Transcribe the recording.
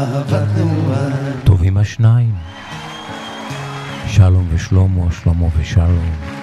אהבת נעורה. טובים השניים, שלום ושלמה, שלמה ושלום.